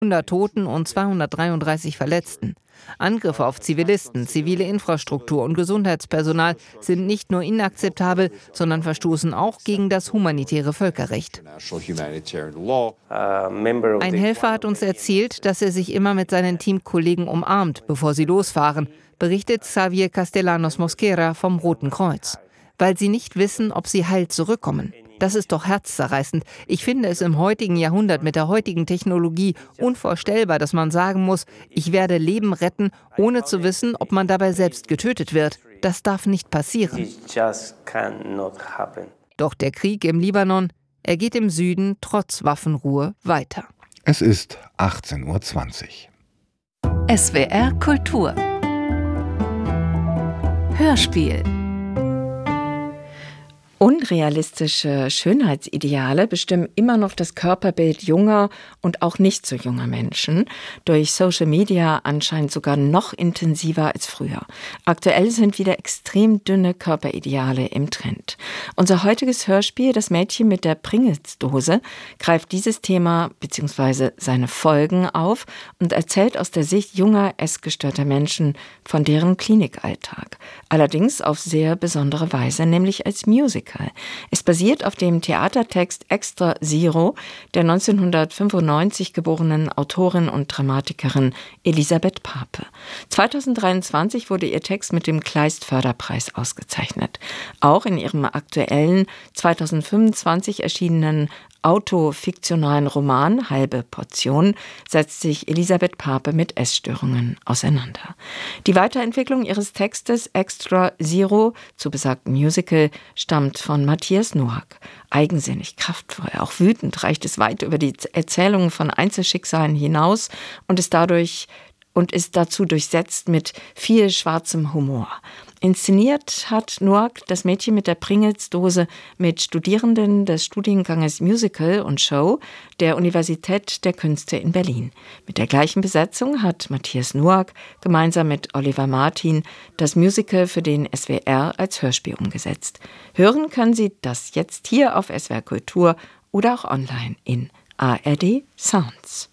100 Toten und 233 Verletzten. Angriffe auf Zivilisten, zivile Infrastruktur und Gesundheitspersonal sind nicht nur inakzeptabel, sondern verstoßen auch gegen das humanitäre Völkerrecht. Ein Helfer hat uns erzählt, dass er sich immer mit seinen Teamkollegen umarmt, bevor sie losfahren, berichtet Xavier Castellanos Mosquera vom Roten Kreuz. Weil sie nicht wissen, ob sie heil zurückkommen. Das ist doch herzzerreißend. Ich finde es im heutigen Jahrhundert mit der heutigen Technologie unvorstellbar, dass man sagen muss, ich werde Leben retten, ohne zu wissen, ob man dabei selbst getötet wird. Das darf nicht passieren. Doch der Krieg im Libanon, er geht im Süden trotz Waffenruhe weiter. Es ist 18:20 Uhr. SWR Kultur Hörspiel. Unrealistische Schönheitsideale bestimmen immer noch das Körperbild junger und auch nicht so junger Menschen. Durch Social Media anscheinend sogar noch intensiver als früher. Aktuell sind wieder extrem dünne Körperideale im Trend. Unser heutiges Hörspiel, Das Mädchen mit der Pringles-Dose, greift dieses Thema bzw. seine Folgen auf und erzählt aus der Sicht junger, essgestörter Menschen von deren Klinikalltag. Allerdings auf sehr besondere Weise, nämlich als Musical. Es basiert auf dem Theatertext Extra Zero der 1995 geborenen Autorin und Dramatikerin Elisabeth Pape. 2023 wurde ihr Text mit dem Kleist-Förderpreis ausgezeichnet. Auch in ihrem aktuellen 2025 erschienenen autofiktionalen Roman Halbe Portion setzt sich Elisabeth Pape mit Essstörungen auseinander. Die Weiterentwicklung ihres Textes Extra Zero zu besagtem Musical stammt von Matthias Noack. Eigensinnig, kraftvoll, auch wütend reicht es weit über die Erzählungen von Einzelschicksalen hinaus und ist dazu durchsetzt mit viel schwarzem Humor. Inszeniert hat Noack Das Mädchen mit der Pringles-Dose mit Studierenden des Studienganges Musical und Show der Universität der Künste in Berlin. Mit der gleichen Besetzung hat Matthias Noack gemeinsam mit Oliver Martin das Musical für den SWR als Hörspiel umgesetzt. Hören können Sie das jetzt hier auf SWR Kultur oder auch online in ARD Sounds.